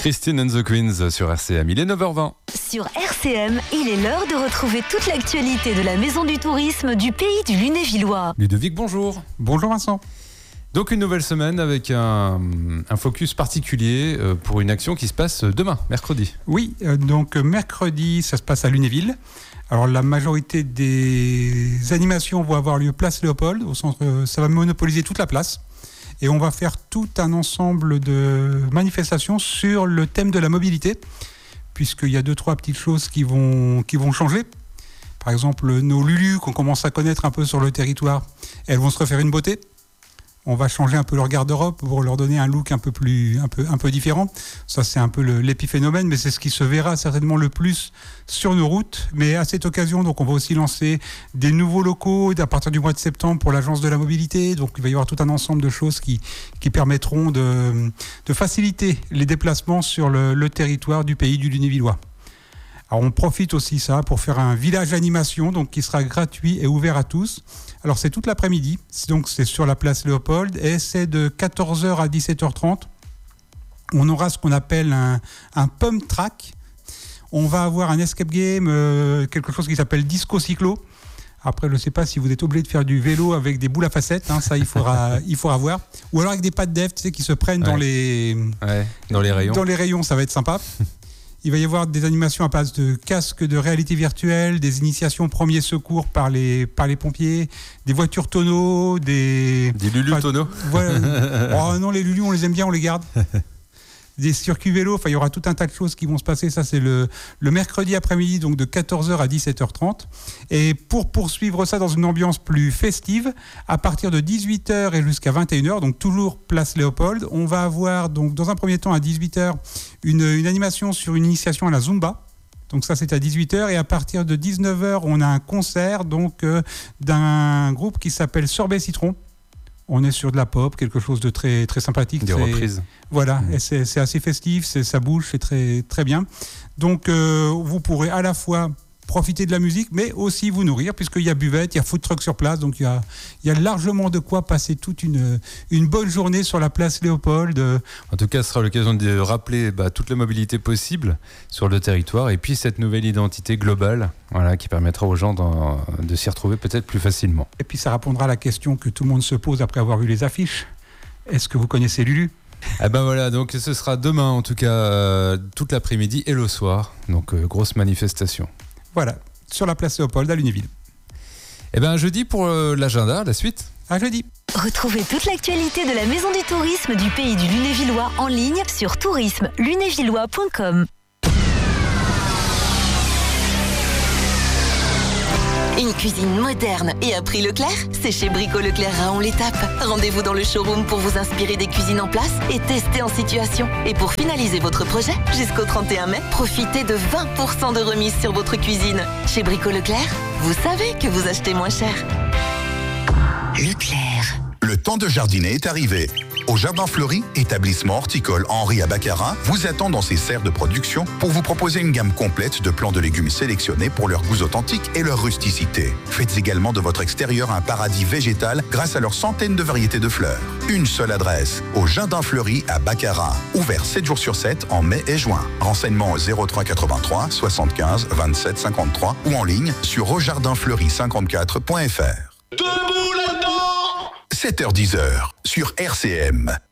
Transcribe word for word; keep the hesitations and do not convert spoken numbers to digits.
Christine and the Queens sur R C M, il est neuf heures vingt. Sur R C M, il est l'heure de retrouver toute l'actualité de la Maison du Tourisme du pays du Lunévillois. Ludovic, bonjour. Bonjour Vincent. Donc une nouvelle semaine avec un, un focus particulier pour une action qui se passe demain, mercredi. Oui, donc mercredi, ça se passe à Lunéville. Alors la majorité des animations vont avoir lieu place Léopold, au centre, ça va monopoliser toute la place. Et on va faire tout un ensemble de manifestations sur le thème de la mobilité, puisqu'il y a deux, trois petites choses qui vont, qui vont changer. Par exemple, nos Lulu qu'on commence à connaître un peu sur le territoire, elles vont se refaire une beauté. On va changer un peu leur garde-robe pour leur donner un look un peu plus, un peu, un peu différent. Ça, c'est un peu le, l'épiphénomène, mais c'est ce qui se verra certainement le plus sur nos routes. Mais à cette occasion, donc, on va aussi lancer des nouveaux locaux à partir du mois de septembre pour l'Agence de la mobilité. Donc, il va y avoir tout un ensemble de choses qui, qui permettront de, de faciliter les déplacements sur le, le territoire du pays du Lunévillois. Alors, on profite aussi ça pour faire un village animation, donc qui sera gratuit et ouvert à tous. Alors, c'est toute l'après-midi, donc c'est sur la place Léopold, et c'est de quatorze heures à dix-sept heures trente. On aura ce qu'on appelle un, un pump track. On va avoir un escape game, euh, quelque chose qui s'appelle Disco Cyclo. Après, je ne sais pas si vous êtes obligé de faire du vélo avec des boules à facettes, hein, ça il faudra, il faudra voir. Ou alors avec des pattes d'Ève, tu sais, qui se prennent ouais. dans les, ouais, dans les rayons. Dans les rayons, ça va être sympa. Il va y avoir des animations à base de casques de réalité virtuelle, des initiations premiers secours par les, par les pompiers, des voitures tonneaux, des... Des Lulu enfin, tonneaux voilà. Oh non, les Lulu, on les aime bien, on les garde. Des circuits vélos, enfin, il y aura tout un tas de choses qui vont se passer. Ça, c'est le, le mercredi après-midi, donc de quatorze heures à dix-sept heures trente. Et pour poursuivre ça dans une ambiance plus festive, à partir de dix-huit heures et jusqu'à vingt et une heures, donc toujours place Léopold, on va avoir donc dans un premier temps à dix-huit heures une, une animation sur une initiation à la Zumba. Donc ça, c'est à dix-huit heures. Et à partir de dix-neuf heures, on a un concert donc, euh, d'un groupe qui s'appelle Sorbet Citron. On est sur de la pop, quelque chose de très, très sympathique. Des très, reprises. Voilà, mmh. et c'est, c'est assez festif, c'est, ça bouge, c'est très, très bien. Donc, euh, vous pourrez à la fois profiter de la musique, mais aussi vous nourrir, puisqu'il y a buvette, il y a food truck sur place, donc il y a, il y a largement de quoi passer toute une, une bonne journée sur la place Léopold. En tout cas, ce sera l'occasion de rappeler bah, toute la mobilité possible sur le territoire, et puis cette nouvelle identité globale, voilà, qui permettra aux gens de s'y retrouver peut-être plus facilement. Et puis ça répondra à la question que tout le monde se pose après avoir vu les affiches. Est-ce que vous connaissez Lulu ? Ah ben voilà, donc ce sera demain en tout cas, euh, toute l'après-midi et le soir, donc euh, grosse manifestation. Voilà, sur la place Léopold à Lunéville. Eh bien, jeudi pour euh, l'agenda, la suite. À jeudi. Retrouvez toute l'actualité de la Maison du Tourisme du pays du Lunévillois en ligne sur tourisme lunévillois point com. Une cuisine moderne et à prix Leclerc, c'est chez Brico Leclerc Raon-l'Étape. Rendez-vous dans le showroom pour vous inspirer des cuisines en place et tester en situation. Et pour finaliser votre projet, jusqu'au trente et un mai, profitez de vingt pour cent de remise sur votre cuisine. Chez Brico Leclerc, vous savez que vous achetez moins cher. Leclerc. Le temps de jardiner est arrivé. Au Jardin Fleuri, établissement horticole Henri à Baccarat vous attend dans ses serres de production pour vous proposer une gamme complète de plants de légumes sélectionnés pour leur goût authentique et leur rusticité. Faites également de votre extérieur un paradis végétal grâce à leurs centaines de variétés de fleurs. Une seule adresse, au Jardin Fleuri à Baccarat. Ouvert sept jours sur sept en mai et juin. Renseignements au zéro trois quatre-vingt-trois soixante-quinze vingt-sept cinquante-trois ou en ligne sur au jardin fleury cinquante-quatre point f r. Debout là-dedans! sept heures dix sur R C M.